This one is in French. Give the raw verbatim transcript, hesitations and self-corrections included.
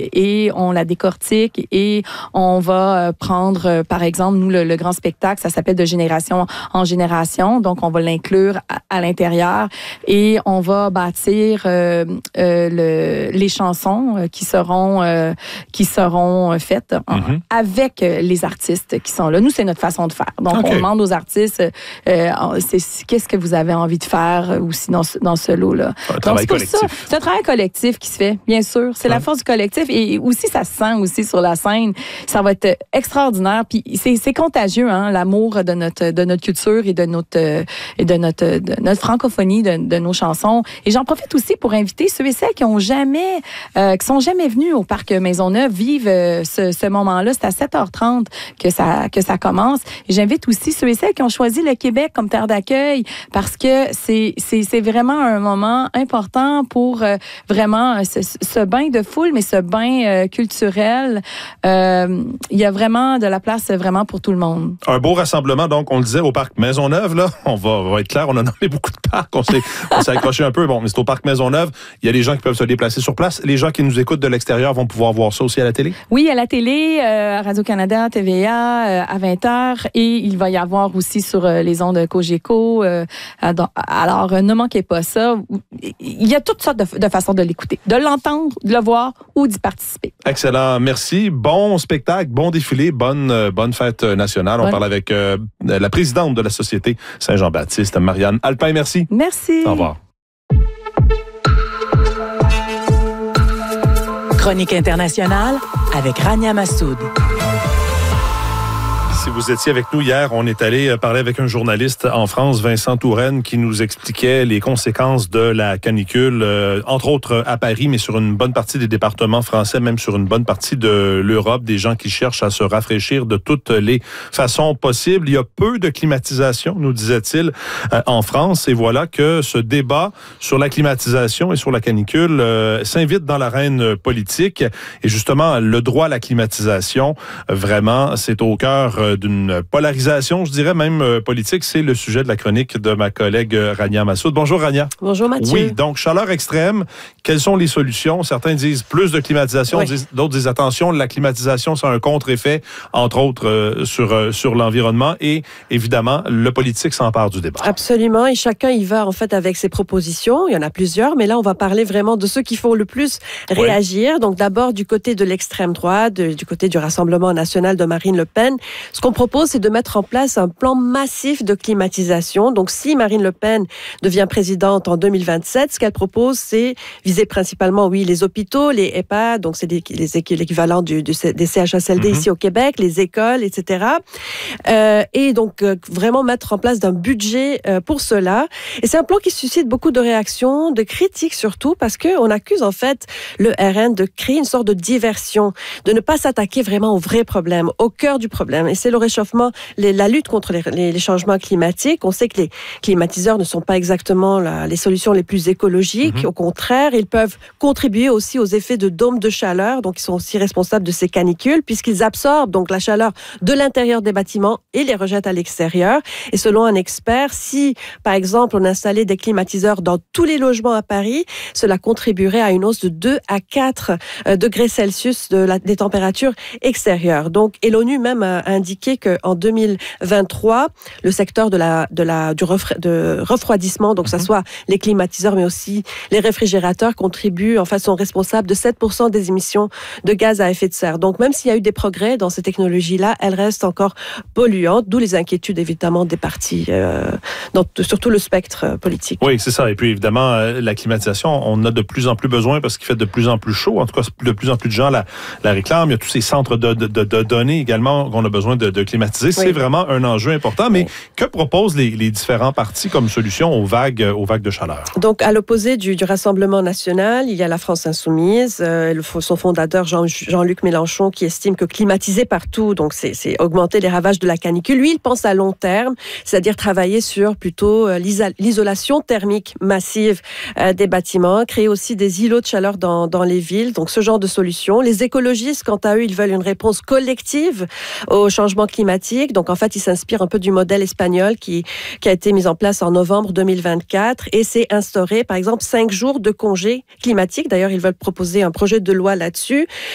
et on la décortique et on va prendre, euh, par exemple, nous, le, le grand spectacle, ça s'appelle de génération en génération. Donc, on va l'inclure à, à l'intérieur et on va bâtir euh, euh, le, les chansons qui seront, euh, qui seront faites mm-hmm. avec les artistes qui sont là. Nous, c'est notre façon de faire. Donc, okay. on demande aux artistes, euh, c'est, qu'est-ce que vous avez envie de faire aussi dans ce, dans ce lot-là. Un travail Donc, c'est collectif. Ça, c'est un travail collectif qui se fait, bien sûr. C'est ouais. la force du collectif et aussi, ça se sent aussi sur la scène. Ça va être extraordinaire. Puis, c'est, c'est contagieux, hein, l'amour de notre, de notre culture et de notre, et de notre, de notre francophonie, de, de nos chansons. Et j'en profite aussi pour inviter ceux et celles qui ont jamais, euh, qui sont jamais venus au Parc Maisonneuve vivre euh, ce, ce moment-là. C'est à sept heures trente que ça, que ça commence. Et j'invite aussi ceux et celles qui ont choisi le Québec comme terre d'accueil parce que c'est, c'est, c'est vraiment un moment important pour euh, vraiment ce, ce bain de foule, mais ce bain euh, culturel. Euh, il y a vraiment de la place vraiment pour tout le monde. Un beau rassemblement, donc, on le disait, au Parc Maisonneuve, là. On va, on va être clair, on a nommé beaucoup de parcs. On s'est, on s'est accroché un peu. Bon, mais c'est au Parc Maisonneuve. Il y a des gens qui peuvent se déplacer sur place. Les gens qui nous écoutent de l'extérieur vont pouvoir voir ça aussi à la télé? Oui, à la télé, euh, à Radio-Canada, T V A, euh, à vingt heures. Et il va y avoir aussi sur euh, les ondes Cogeco. Euh, alors, euh, ne manquez pas ça. Il y a toutes sortes de, de façons de l'écouter, de l'entendre, de le voir ou d'y participer. Excellent. Merci. Bon spectacle, bon défilé, bonne, euh, bonne fête nationale. On bonne. parle avec euh, la présidente de la Société Saint-Jean-Baptiste, Marianne Alpin. Merci. Merci. Au revoir. Chronique internationale avec Rania Massoud. Si vous étiez avec nous hier, on est allé parler avec un journaliste en France, Vincent Touraine, qui nous expliquait les conséquences de la canicule, euh, entre autres à Paris, mais sur une bonne partie des départements français, même sur une bonne partie de l'Europe, des gens qui cherchent à se rafraîchir de toutes les façons possibles. Il y a peu de climatisation, nous disait-il, euh, en France. Et voilà que ce débat sur la climatisation et sur la canicule euh, s'invite dans l'arène politique. Et justement, le droit à la climatisation, vraiment, c'est au cœur euh, d'une polarisation, je dirais même euh, politique. C'est le sujet de la chronique de ma collègue euh, Rania Massoud. Bonjour Rania. Bonjour Mathieu. Oui, donc chaleur extrême, quelles sont les solutions? Certains disent plus de climatisation, oui. disent, d'autres disent attention, la climatisation, c'est un contre-effet, entre autres, euh, sur, euh, sur l'environnement et évidemment, le politique s'empare du débat. Absolument, et chacun y va en fait avec ses propositions. Il y en a plusieurs, mais là, on va parler vraiment de ceux qui font le plus réagir. Oui. Donc d'abord, du côté de l'extrême droite, de, du côté du Rassemblement national de Marine Le Pen, ce qu'on propose, c'est de mettre en place un plan massif de climatisation. Donc, si Marine Le Pen devient présidente en deux mille vingt-sept, ce qu'elle propose, c'est viser principalement, oui, les hôpitaux, les EHPAD, donc c'est des, les, l'équivalent du, du, des C H S L D mm-hmm. ici au Québec, les écoles, et cetera. Euh, et donc, euh, vraiment mettre en place un budget euh, pour cela. Et c'est un plan qui suscite beaucoup de réactions, de critiques surtout, parce qu'on accuse en fait le R N de créer une sorte de diversion, de ne pas s'attaquer vraiment au vrai problème, au cœur du problème. Et c'est le réchauffement, les, la lutte contre les, les, les changements climatiques. On sait que les climatiseurs ne sont pas exactement la, les solutions les plus écologiques. Mmh. Au contraire, ils peuvent contribuer aussi aux effets de dômes de chaleur. Donc, ils sont aussi responsables de ces canicules puisqu'ils absorbent donc la chaleur de l'intérieur des bâtiments et les rejettent à l'extérieur. Et selon un expert, si, par exemple, on installait des climatiseurs dans tous les logements à Paris, cela contribuerait à une hausse de deux à quatre degrés Celsius de la, des températures extérieures. Donc, et l'ONU même a indiqué qu'en deux mille vingt-trois, le secteur de la, de la, du refra- de refroidissement, donc que ce soit les climatiseurs, mais aussi les réfrigérateurs, contribuent, en fait, sont responsables de sept pour cent des émissions de gaz à effet de serre. Donc, même s'il y a eu des progrès dans ces technologies-là, elles restent encore polluantes, d'où les inquiétudes, évidemment, des partis, euh, dans surtout le spectre politique. Oui, c'est ça. Et puis, évidemment, euh, la climatisation, on a de plus en plus besoin parce qu'il fait de plus en plus chaud. En tout cas, de plus en plus de gens la, la réclament. Il y a tous ces centres de, de, de, de données également qu'on a besoin de, de climatiser. Oui. C'est vraiment un enjeu important. Mais oui. que proposent les, les différents partis comme solution aux vagues, aux vagues de chaleur? Donc, à l'opposé du, du Rassemblement national, il y a la France insoumise, euh, le, son fondateur Jean, Jean-Luc Mélenchon qui estime que climatiser partout, donc c'est, c'est augmenter les ravages de la canicule. Lui, il pense à long terme, c'est-à-dire travailler sur plutôt euh, l'isolation thermique massive euh, des bâtiments, créer aussi des îlots de chaleur dans, dans les villes, donc ce genre de solution. Les écologistes, quant à eux, ils veulent une réponse collective au changement climatique. Donc, en fait, ils s'inspirent un peu du modèle espagnol qui, qui a été mis en place en novembre deux mille vingt-quatre et c'est instauré, par exemple, cinq jours de congé climatique. D'ailleurs, ils veulent proposer un projet de loi là-dessus.